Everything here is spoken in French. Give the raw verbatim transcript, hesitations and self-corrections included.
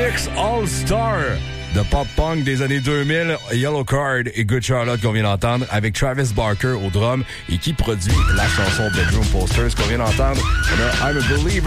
X All-Star de pop-punk des années deux mille, Yellow Card et Good Charlotte qu'on vient d'entendre, avec Travis Barker au drum et qui produit la chanson Bedroom Posters qu'on vient d'entendre. On a I'm a Believer